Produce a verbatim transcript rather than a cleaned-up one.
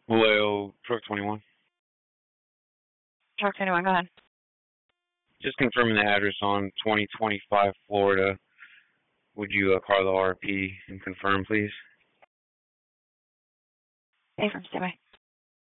Vallejo, truck twenty-one. Truck twenty-one, go ahead. Just confirming the address on twenty twenty-five Florida. Would you uh, call the R P and confirm, please? Stay from, stay by.